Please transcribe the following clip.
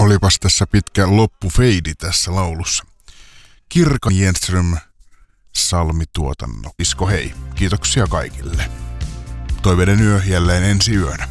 Olipas tässä pitkä loppufeidi tässä laulussa. Kirka Jenström, Salmi-tuotanno. Isko hei, kiitoksia kaikille. Toiveiden yö jälleen ensi yönä.